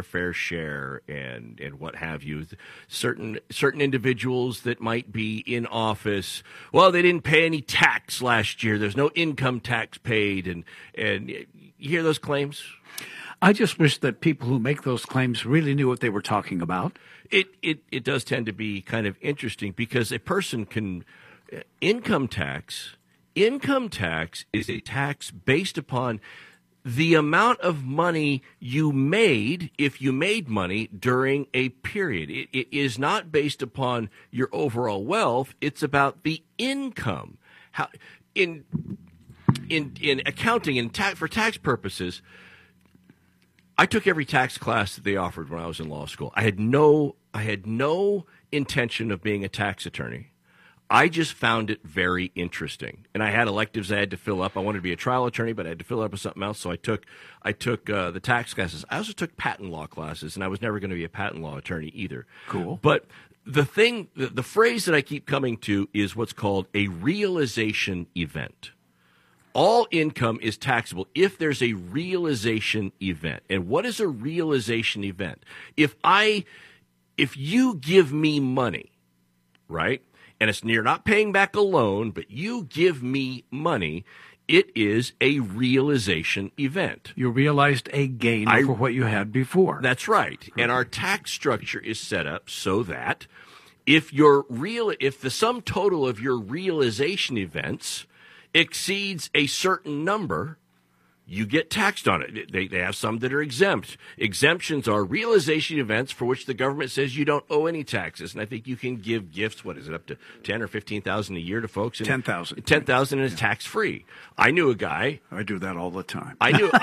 fair share and what have you. Certain individuals that might be in office, well, they didn't pay any tax last year. There's no income tax paid, and you hear those claims? I just wish that people who make those claims really knew what they were talking about. It does tend to be kind of interesting because a person can income tax is a tax based upon the amount of money you made if you made money during a period. It is not based upon your overall wealth. It's about the income. How in accounting and for tax purposes, I took every tax class that they offered when I was in law school. I had no intention of being a tax attorney. I just found it very interesting, and I had electives I had to fill up. I wanted to be a trial attorney, but I had to fill up with something else, so I took the tax classes. I also took patent law classes, and I was never going to be a patent law attorney either. Cool. But the phrase that I keep coming to is what's called a realization event. All income is taxable if there's a realization event. And what is a realization event? If you give me money, right? And you're not paying back a loan, but you give me money, it is a realization event. You realized a gain over what you had before. That's right. And our tax structure is set up so that if the sum total of your realization events exceeds a certain number, you get taxed on it. They have some that are exempt. Exemptions are realization events for which the government says you don't owe any taxes. And I think you can give gifts, what is it, up to $10,000 or $15,000 a year to folks? $10,000. $10,000 and it's tax-free. I knew a guy. I do that all the time.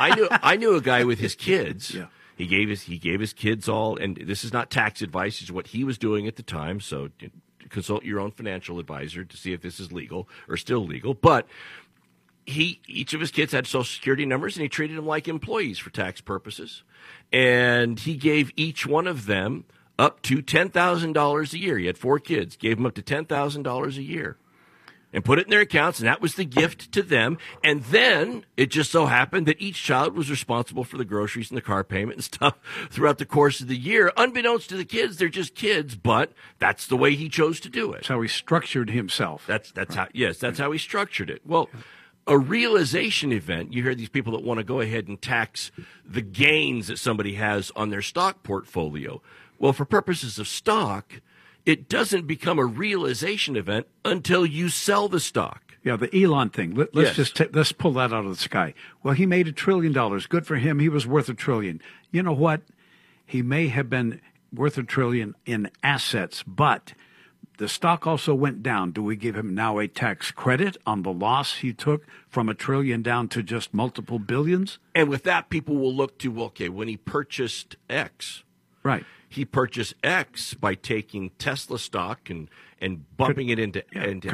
I knew a guy with his kids. Yeah. He gave his kids all, and this is not tax advice, it's what he was doing at the time, so consult your own financial advisor to see if this is legal or still legal. But each of his kids had Social Security numbers, and he treated them like employees for tax purposes. And he gave each one of them up to $10,000 a year. He had 4 kids, gave them up to $10,000 a year and put it in their accounts, and that was the gift to them. And then it just so happened that each child was responsible for the groceries and the car payment and stuff throughout the course of the year. Unbeknownst to the kids, they're just kids, but that's the way he chose to do it. That's how he structured himself. That's how he structured it. Well, a realization event, you hear these people that want to go ahead and tax the gains that somebody has on their stock portfolio. Well, for purposes of stock, it doesn't become a realization event until you sell the stock. Yeah, the Elon thing. Let's pull that out of the sky. Well, he made $1 trillion. Good for him. He was worth $1 trillion. You know what? He may have been worth $1 trillion in assets, but the stock also went down. Do we give him now a tax credit on the loss he took from $1 trillion down to just multiple billions? And with that, people will look to, okay, when he purchased X. Right. He purchased X by taking Tesla stock and bumping it into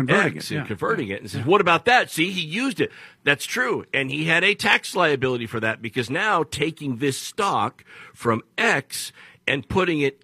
X and converting it. And says, what about that? See, he used it. That's true. And he had a tax liability for that because now taking this stock from X and putting it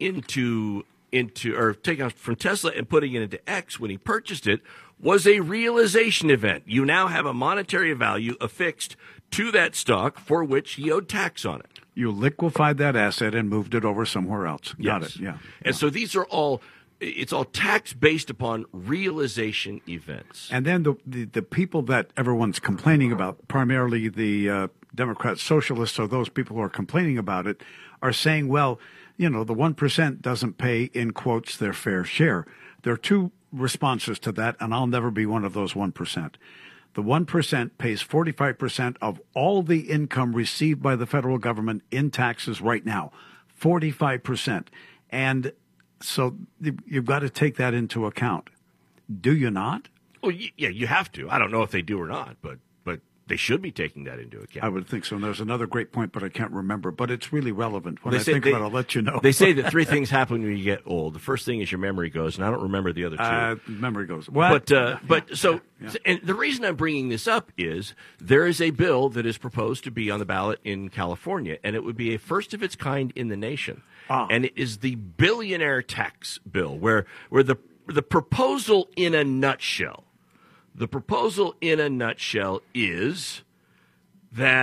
or taking it from Tesla and putting it into X when he purchased it was a realization event. You now have a monetary value affixed to that stock for which he owed tax on it. You liquefied that asset and moved it over somewhere else. Got it. Yeah. And so these are it's all tax based upon realization events. And then the people that everyone's complaining about, primarily the Democrat socialists or those people who are complaining about it, are saying, well, the 1% doesn't pay, in quotes, their fair share. There are 2 responses to that, and I'll never be one of those 1%. The 1% pays 45% of all the income received by the federal government in taxes right now. 45%. And so you've got to take that into account. Do you not? Well, yeah, you have to. I don't know if they do or not, but they should be taking that into account. I would think so. And there's another great point, but I can't remember. But it's really relevant. When I think about it, I'll let you know. They say that 3 things happen when you get old. The first thing is your memory goes, and I don't remember the other 2. Memory goes. What? And the reason I'm bringing this up is there is a bill that is proposed to be on the ballot in California, and it would be a first of its kind in the nation. And it is the billionaire tax bill, where the proposal in a nutshell. The proposal in a nutshell is that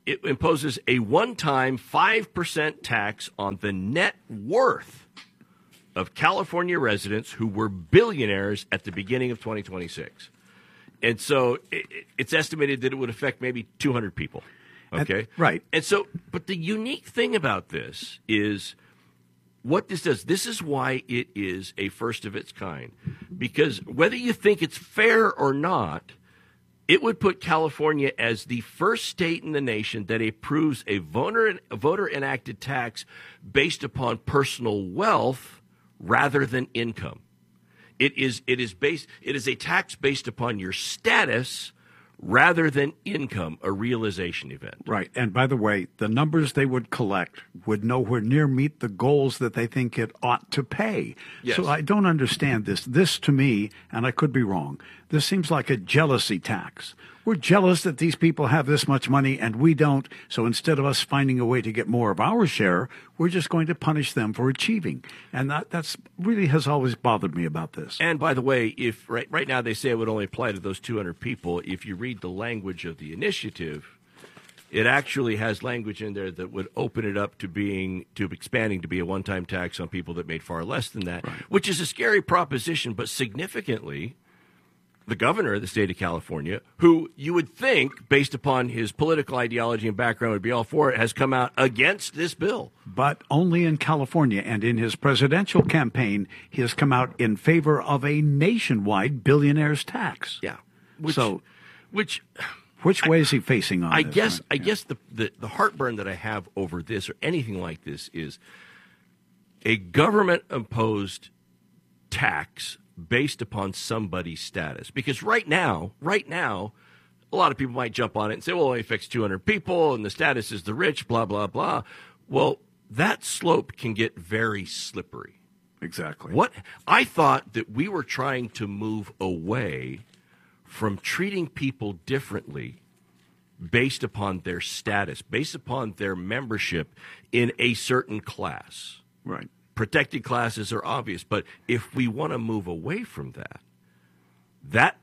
it imposes a one-time 5% tax on the net worth of California residents who were billionaires at the beginning of 2026. And so it's estimated that it would affect maybe 200 people. Okay? Right. And so, but the unique thing about this is what this does. This is why it is a first of its kind. Because whether you think it's fair or not, it would put California as the first state in the nation that approves a voter-enacted tax based upon personal wealth rather than income. It is a tax based upon your status rather than income, a realization event. Right. And by the way, the numbers they would collect would nowhere near meet the goals that they think it ought to pay. Yes. So I don't understand this. This, to me, and I could be wrong, this seems like a jealousy tax. We're jealous that these people have this much money and we don't. So instead of us finding a way to get more of our share, we're just going to punish them for achieving. And that's really has always bothered me about this. And by the way, if right now they say it would only apply to those 200 people, if you read the language of the initiative, it actually has language in there that would open it up to expanding to be a one-time tax on people that made far less than that, right. Which is a scary proposition, but significantly, the governor of the state of California, who you would think, based upon his political ideology and background, would be all for it, has come out against this bill. But only in California, and in his presidential campaign, he has come out in favor of a nationwide billionaire's tax. Yeah. Which Which way is he facing on this? I guess the heartburn that I have over this or anything like this is a government-imposed tax based upon somebody's status. Because right now, a lot of people might jump on it and say, well, it affects 200 people and the status is the rich, blah, blah, blah. Well, that slope can get very slippery. Exactly. What I thought that we were trying to move away from treating people differently based upon their status, based upon their membership in a certain class. Right. Protected classes are obvious, but if we want to move away from that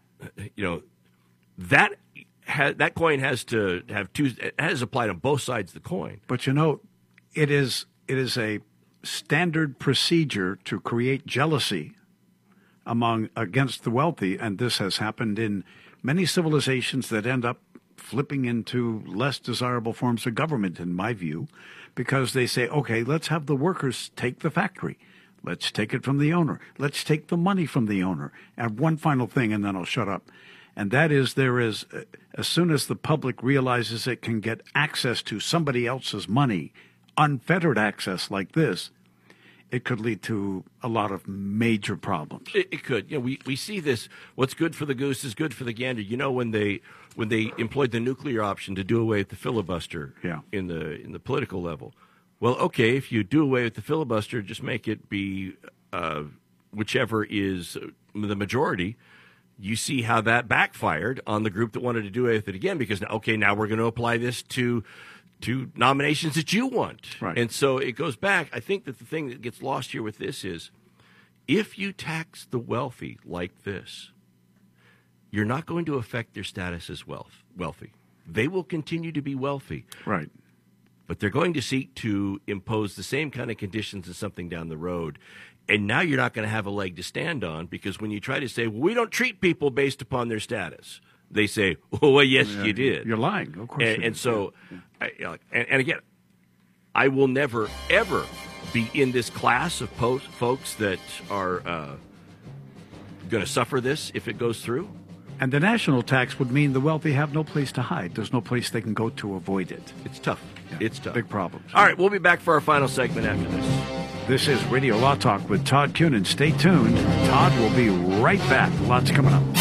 coin has to have two. It has applied on both sides of the coin. But it is a standard procedure to create jealousy against the wealthy, and this has happened in many civilizations that end up flipping into less desirable forms of government, in my view, because they say, okay, let's have the workers take the factory. Let's take it from the owner. Let's take the money from the owner. And one final thing, and then I'll shut up. And that is, as soon as the public realizes it can get access to somebody else's money, unfettered access like this, it could lead to a lot of major problems. It could. We see this. What's good for the goose is good for the gander. When they employed the nuclear option to do away with the filibuster in the political level. Well, okay, if you do away with the filibuster, just make it be whichever is the majority. You see how that backfired on the group that wanted to do away with it again, because now we're going to apply this to nominations that you want. Right. And so it goes back. I think that the thing that gets lost here with this is if you tax the wealthy like this, you're not going to affect their status as wealthy. They will continue to be wealthy. Right. But they're going to seek to impose the same kind of conditions as something down the road. And now you're not going to have a leg to stand on, because when you try to say, well, we don't treat people based upon their status, they say, oh, well, yes, you did. You're lying, of course. And so, and again, I will never, ever be in this class of folks that are going to suffer this if it goes through. And the national tax would mean the wealthy have no place to hide. There's no place they can go to avoid it. It's tough. Yeah, it's tough. Big problems. All right, we'll be back for our final segment after this. This is Radio Law Talk with Todd Kunin. Stay tuned. Todd will be right back. Lots coming up.